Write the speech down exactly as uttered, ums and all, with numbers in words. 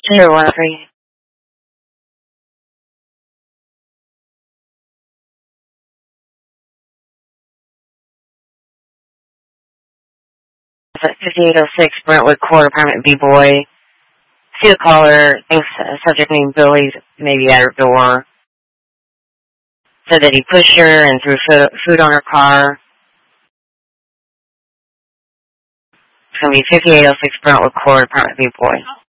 Zero one three. fifty-eight oh six Brentwood Court, apartment B boy. See the caller, thinks uh, subject named Billy, maybe at her door. Said that he pushed her and threw food, food on her car. It's going to be fifty-eight oh six Brentwood Court, apartment B boy.